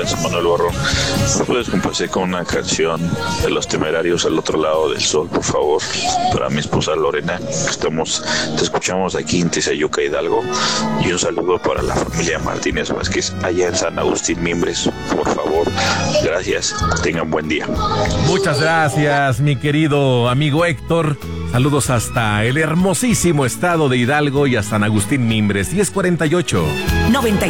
días, Manuel Barrón. ¿Me puedes complacer con una canción de Los Temerarios al otro lado del sol, por favor? Para mi esposa Lorena, te escuchamos aquí en Tizayuca, Hidalgo. Y un saludo para la familia Martínez Vázquez allá en San Agustín Mimbres, por favor. Gracias, tengan buen día. Muchas gracias, mi querido amigo Héctor. Saludos hasta el hermosísimo estado de Hidalgo y a San Agustín Mimbres. 10:48.